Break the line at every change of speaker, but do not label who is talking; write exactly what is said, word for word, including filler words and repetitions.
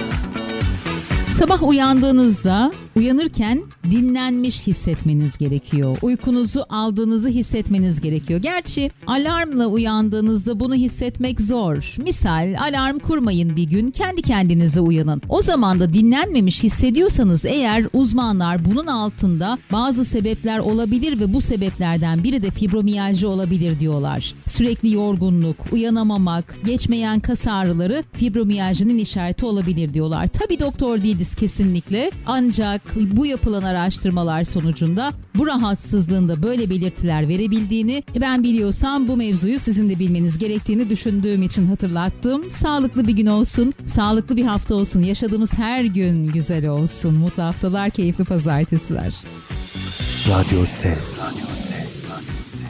Sabah uyandığınızda, uyanırken dinlenmiş hissetmeniz gerekiyor. Uykunuzu aldığınızı hissetmeniz gerekiyor. Gerçi alarmla uyandığınızda bunu hissetmek zor. Misal alarm kurmayın bir gün, kendi kendinize uyanın. O zaman da dinlenmemiş hissediyorsanız eğer, uzmanlar bunun altında bazı sebepler olabilir ve bu sebeplerden biri de fibromiyalji olabilir diyorlar. Sürekli yorgunluk, uyanamamak, geçmeyen kas ağrıları fibromiyajinin işareti olabilir diyorlar. Tabii doktor değiliz kesinlikle, ancak bu yapılan araştırmalar sonucunda bu rahatsızlığın da böyle belirtiler verebildiğini ben biliyorsam bu mevzuyu sizin de bilmeniz gerektiğini düşündüğüm için hatırlattım. Sağlıklı bir gün olsun, sağlıklı bir hafta olsun, yaşadığımız her gün güzel olsun. Mutlu haftalar, keyifli pazartesiler.
Radyo Ses.